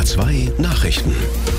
2 Nachrichten.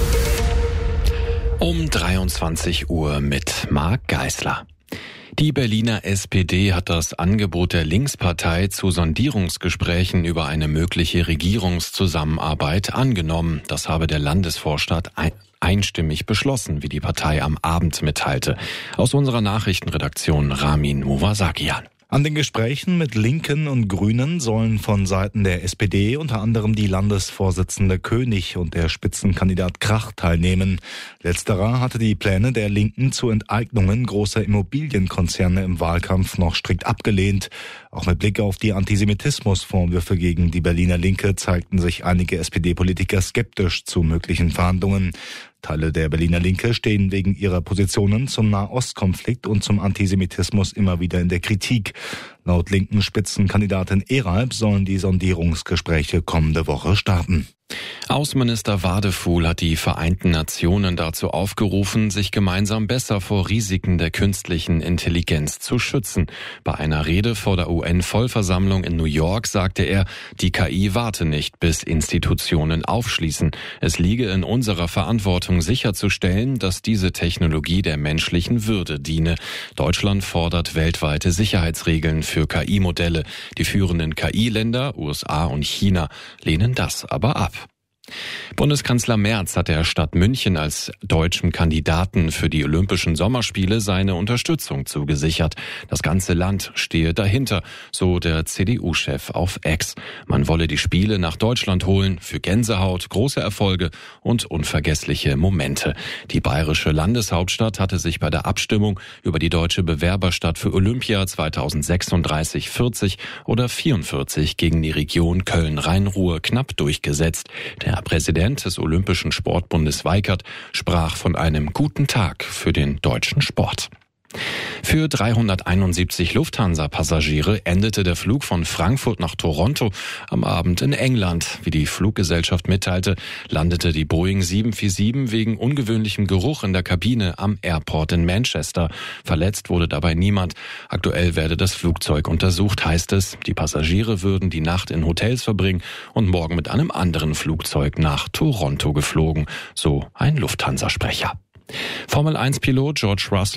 Um 23 Uhr mit Marc Geisler. Die Berliner SPD hat das Angebot der Linkspartei zu Sondierungsgesprächen über eine mögliche Regierungszusammenarbeit angenommen. Das habe der Landesvorstand einstimmig beschlossen, wie die Partei am Abend mitteilte. Aus unserer Nachrichtenredaktion Ramin Movasakian. An den Gesprächen mit Linken und Grünen sollen von Seiten der SPD unter anderem die Landesvorsitzende König und der Spitzenkandidat Krach teilnehmen. Letzterer hatte die Pläne der Linken zu Enteignungen großer Immobilienkonzerne im Wahlkampf noch strikt abgelehnt. Auch mit Blick auf die Antisemitismusvorwürfe gegen die Berliner Linke zeigten sich einige SPD-Politiker skeptisch zu möglichen Verhandlungen. Teile der Berliner Linke stehen wegen ihrer Positionen zum Nahostkonflikt und zum Antisemitismus immer wieder in der Kritik. Laut linken Spitzenkandidatin Eralb sollen die Sondierungsgespräche kommende Woche starten. Außenminister Wadefuhl hat die Vereinten Nationen dazu aufgerufen, sich gemeinsam besser vor Risiken der künstlichen Intelligenz zu schützen. Bei einer Rede vor der UN-Vollversammlung in New York sagte er, die KI warte nicht, bis Institutionen aufschließen. Es liege in unserer Verantwortung sicherzustellen, dass diese Technologie der menschlichen Würde diene. Deutschland fordert weltweite Sicherheitsregeln für KI-Modelle. Die führenden KI-Länder, USA und China, lehnen das aber ab. Bundeskanzler Merz hat der Stadt München als deutschem Kandidaten für die Olympischen Sommerspiele seine Unterstützung zugesichert. Das ganze Land stehe dahinter, so der CDU-Chef auf X. Man wolle die Spiele nach Deutschland holen für Gänsehaut, große Erfolge und unvergessliche Momente. Die bayerische Landeshauptstadt hatte sich bei der Abstimmung über die deutsche Bewerberstadt für Olympia 2036, 40 oder 44 gegen die Region Köln-Rhein-Ruhr knapp durchgesetzt. Der Präsident des Olympischen Sportbundes Weikert sprach von einem guten Tag für den deutschen Sport. Für 371 Lufthansa-Passagiere endete der Flug von Frankfurt nach Toronto am Abend in England. Wie die Fluggesellschaft mitteilte, landete die Boeing 747 wegen ungewöhnlichem Geruch in der Kabine am Airport in Manchester. Verletzt wurde dabei niemand. Aktuell werde das Flugzeug untersucht, heißt es. Die Passagiere würden die Nacht in Hotels verbringen und morgen mit einem anderen Flugzeug nach Toronto geflogen, so ein Lufthansa-Sprecher. Formel-1-Pilot George Russell